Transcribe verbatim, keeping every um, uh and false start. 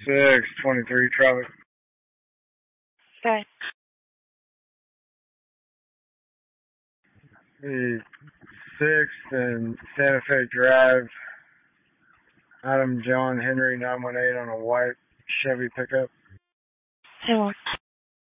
six, twenty-three traffic. Okay. The sixth and Santa Fe Drive. Adam John Henry nine one eight on a white Chevy pickup. Hey, well.